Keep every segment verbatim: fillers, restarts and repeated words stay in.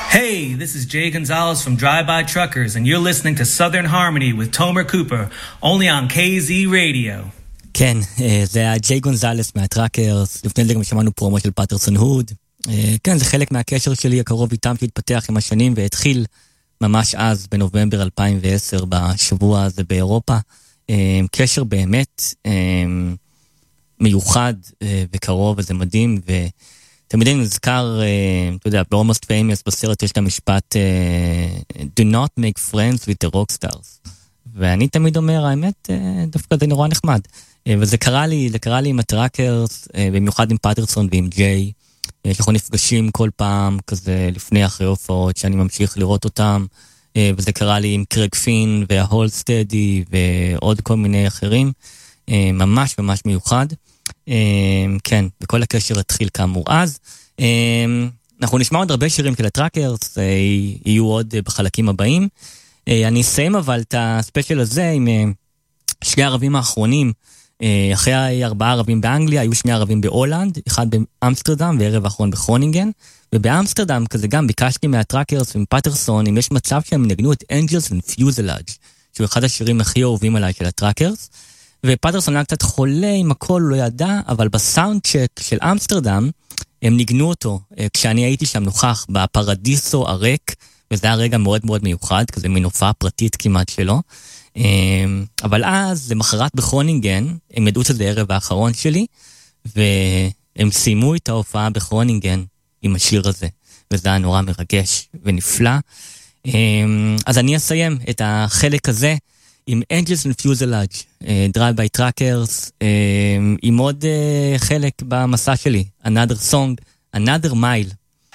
Hey, this is Jay Gonzalez from Drive-By Truckers, and you're listening to Southern Harmony with Tomer Cooper, only on K Z Radio. כן, זה היה ג'יי גונזלס מהטראקרס, לפני זה גם שמענו פרומו של פטרסון הוד. כן, זה חלק מהקשר שלי הקרוב איתם שהתפתח עם השנים, והתחיל ממש אז, בנובמבר אלפיים ועשר, בשבוע הזה באירופה. קשר באמת מיוחד וקרוב, וזה מדהים, ותמיד נזכר, אתה יודע, ב-Almost Famous בסרט יש את המשפט, Do not make friends with the rockstars. ואני תמיד אומר, האמת, דווקא זה נורא נחמד. וזה קרה לי, זה קרה לי עם הטראקרס, במיוחד עם פטרסון ועם ג'יי, שאנחנו נפגשים כל פעם, כזה לפני אחרי הופעות, שאני ממשיך לראות אותם, וזה קרה לי עם קרג פין וההולסטדי ועוד כל מיני אחרים, ממש ממש מיוחד. כן, וכל הקשר התחיל כאמור אז. אנחנו נשמע עוד הרבה שירים של הטראקרס, יהיו עוד בחלקים הבאים. אני אסיים אבל את הספיישל הזה עם שני ערבים האחרונים, אחרי ארבעה ערבים באנגליה, היו שני ערבים בהולנד, אחד באמסטרדם וערב האחרון בכרונינגן, ובאמסטרדם כזה גם ביקשתי מהטראקרס ומפטרסון, אם יש מצב שהם נגנו את Angels and Fuselage, שהוא אחד השירים הכי אהובים עליי של הטראקרס, ופטרסון היה קצת חולה עם הכל, לא ידע, אבל בסאונד צ'ק של אמסטרדם, הם ניגנו אותו, כשאני הייתי שם נוכח בפרדיסו הריק, וזה היה רגע מאוד מאוד מיוחד, כזה מין הופעה פרטית כמעט שלו, אבל אז, למחרת בכרונינגן, הם ידעו שזה הערב האחרון שלי, והם סיימו את ההופעה בכרונינגן עם השיר הזה, וזה היה נורא מרגש ונפלא. אז אני אסיים את החלק הזה עם Angels and Fuselage, Drive-By Truckers, עם עוד חלק במסע שלי, Another Song, Another Mile.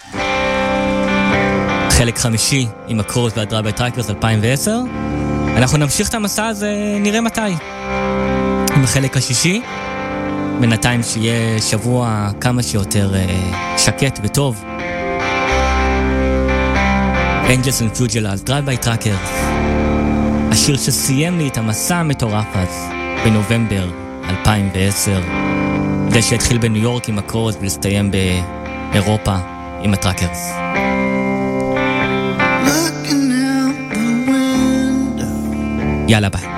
חלק חמישי עם הקרוס וה-Drive-By Truckers אלפיים ועשר. אנחנו נמשיך את המסע הזה, נראה מתי. עם החלק השישי, בינתיים שיהיה שבוע כמה שיותר שקט וטוב. Angels and Fuselage, Drive-By Truckers. השיר שסיים לי את המסע המטורף אז, בנובמבר אלפיים ועשר. זה שהתחיל בניו יורק עם הקרוס ולהסתיים באירופה עם הטראקרס. יאללה ביי.